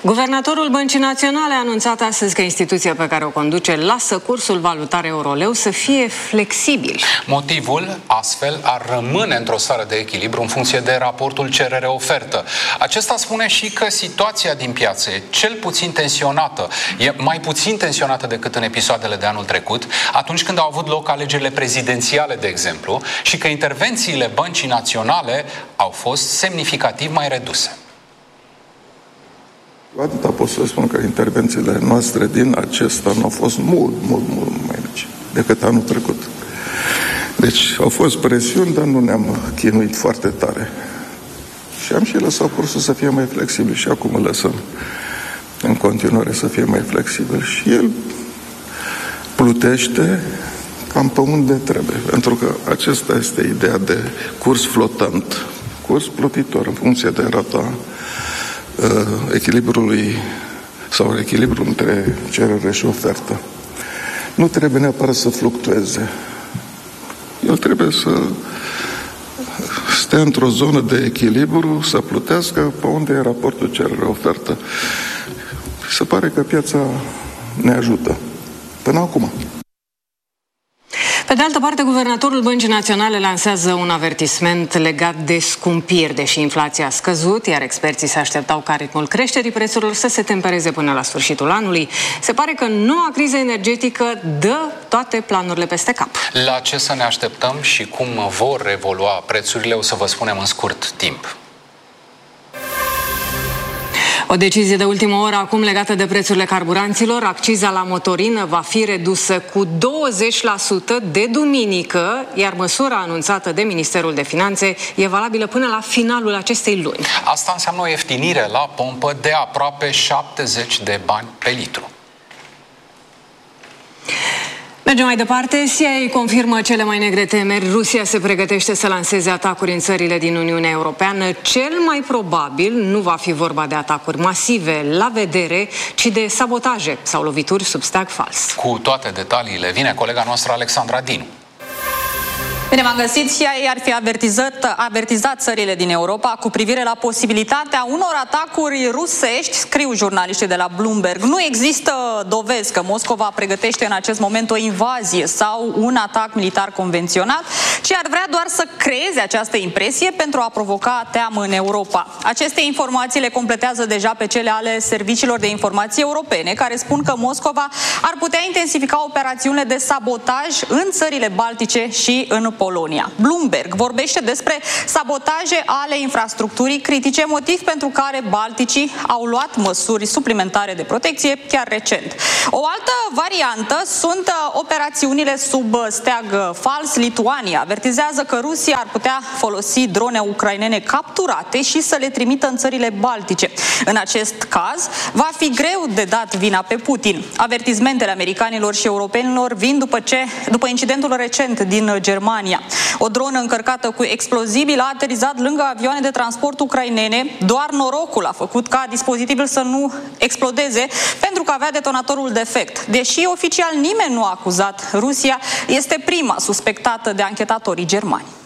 Guvernatorul Băncii Naționale a anunțat astăzi că instituția pe care o conduce lasă cursul valutar euro-leu să fie flexibil. Motivul, astfel, ar rămâne într-o stare de echilibru în funcție de raportul cerere-ofertă. Acesta spune și că situația din piață e cel puțin tensionată, e mai puțin tensionată decât în episoadele de anul trecut, atunci când au avut loc alegerile prezidențiale, de exemplu, și că intervențiile Băncii Naționale au fost semnificativ mai reduse. Atâta pot să spun că intervențiile noastre din acest an au fost mult mai mici decât anul trecut. Deci au fost presiuni, dar nu ne-am chinuit foarte tare. Și am și lăsat cursul să fie mai flexibil și acum îl lăsăm în continuare să fie mai flexibil. Și el plutește cam pe unde trebuie, pentru că acesta este ideea de curs flotant, curs plutitor în funcție de rata echilibrului sau echilibrul între cerere și ofertă. Nu trebuie neapărat să fluctueze. El trebuie să stea într-o zonă de echilibru, să plutească pe unde e raportul cerere-ofertă. Se pare că piața ne ajută. Până acum. Pe de altă parte, guvernatorul Băncii Naționale lansează un avertisment legat de scumpiri, deși inflația a scăzut, iar experții se așteptau ca ritmul creșterii prețurilor să se tempereze până la sfârșitul anului. Se pare că noua criză energetică dă toate planurile peste cap. La ce să ne așteptăm și cum vor evolua prețurile, o să vă spunem în scurt timp. O decizie de ultimă oră acum legată de prețurile carburanților. Acciza la motorină va fi redusă cu 20% de duminică, iar măsura anunțată de Ministerul de Finanțe e valabilă până la finalul acestei luni. Asta înseamnă o ieftinire la pompă de aproape 70 de bani pe litru. Mergem mai departe. CIA confirmă cele mai negre temeri. Rusia se pregătește să lanseze atacuri în țările din Uniunea Europeană. Cel mai probabil nu va fi vorba de atacuri masive la vedere, ci de sabotaje sau lovituri sub steag fals. Cu toate detaliile vine colega noastră Alexandra Dinu. Bine v-am găsit. CIA ar fi avertizat țările din Europa cu privire la posibilitatea unor atacuri rusești, scriu jurnaliștii de la Bloomberg. Nu există dovezi că Moscova pregătește în acest moment o invazie sau un atac militar convențional, ci ar vrea doar să creeze această impresie pentru a provoca teamă în Europa. Aceste informații le completează deja pe cele ale serviciilor de informații europene, care spun că Moscova ar putea intensifica operațiunile de sabotaj în țările baltice și în Polonia. Bloomberg vorbește despre sabotaje ale infrastructurii critice, motiv pentru care balticii au luat măsuri suplimentare de protecție chiar recent. O altă variantă sunt operațiunile sub steag fals. Lituania avertizează că Rusia ar putea folosi drone ucrainene capturate și să le trimită în țările baltice. În acest caz, va fi greu de dat vina pe Putin. Avertizmentele americanilor și europenilor vin după incidentul recent din Germania. O dronă încărcată cu explozibili a aterizat lângă avioane de transport ucrainene. Doar norocul a făcut ca dispozitivul să nu explodeze, pentru că avea detonatorul defect. Deși oficial nimeni nu a acuzat Rusia, este prima suspectată de anchetatorii germani.